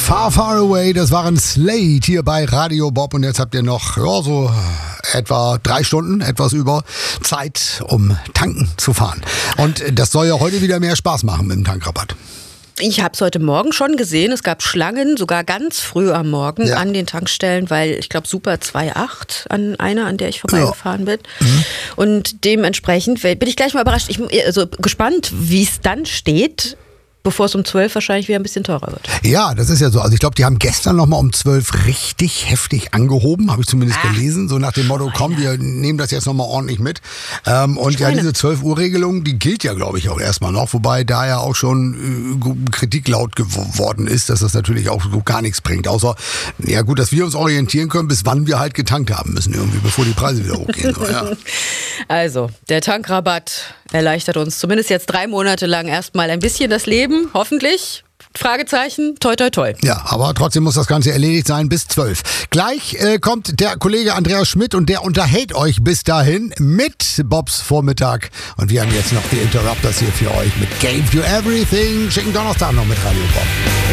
Far, Far Away, das waren Slade hier bei Radio Bob und jetzt habt ihr noch so etwa 3 Stunden, etwas über Zeit, um tanken zu fahren. Und das soll ja heute wieder mehr Spaß machen mit dem Tankrabatt. Ich habe es heute Morgen schon gesehen. Es gab Schlangen, sogar ganz früh am Morgen an den Tankstellen, weil ich glaube Super 2.8 an einer, an der ich vorbeigefahren bin. Und dementsprechend bin ich gleich mal überrascht. Also gespannt, wie es dann steht, bevor es um 12 wahrscheinlich wieder ein bisschen teurer wird. Ja, das ist ja so. Also ich glaube, die haben gestern nochmal um 12 richtig heftig angehoben, habe ich zumindest gelesen. So nach dem Motto, komm, wir nehmen das jetzt nochmal ordentlich mit. Und ja, diese 12-Uhr-Regelung, die gilt ja, glaube ich, auch erstmal noch. Wobei da ja auch schon Kritik laut geworden ist, dass das natürlich auch so gar nichts bringt. Außer, ja gut, dass wir uns orientieren können, bis wann wir halt getankt haben müssen irgendwie, bevor die Preise wieder hochgehen. So, ja. Also, der Tankrabatt erleichtert uns zumindest jetzt 3 Monate lang erstmal ein bisschen das Leben, hoffentlich. Fragezeichen, toi toi toi. Ja, aber trotzdem muss das Ganze erledigt sein bis 12. Gleich kommt der Kollege Andreas Schmidt und der unterhält euch bis dahin mit Bobs Vormittag. Und wir haben jetzt noch die Interrupters hier für euch mit Gave You Everything. Schicken Donnerstag noch mit Radio Bob.